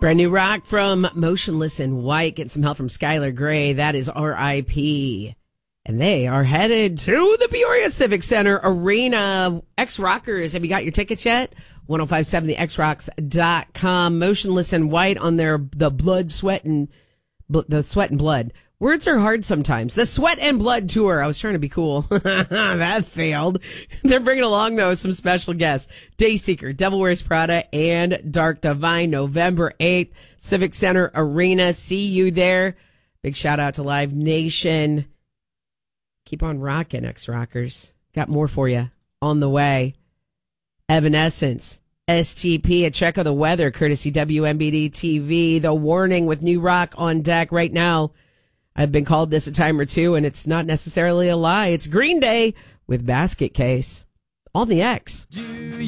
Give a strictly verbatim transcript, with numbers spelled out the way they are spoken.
Brand new rock from Motionless in White. Get some help from Skylar Grey. That is R I P And they are headed to the Peoria Civic Center Arena. X-Rockers, have you got your tickets yet? ten fifty-seven the x rocks dot com. Motionless in White on their the blood, sweat, and the sweat and blood. Words are hard sometimes. The Sweat and Blood Tour. I was trying to be cool. That failed. They're bringing along, though, some special guests. Dayseeker, Devil Wears Prada, and Dark Divine. November eighth, Civic Center Arena. See you there. Big shout out to Live Nation. Keep on rocking, X-Rockers. Got more for you on the way. Evanescence, S T P, a check of the weather, courtesy W M B D T V. The warning with new rock on deck right now. I've been called this a time or two, and it's not necessarily a lie. It's Green Day with Basket Case on the X.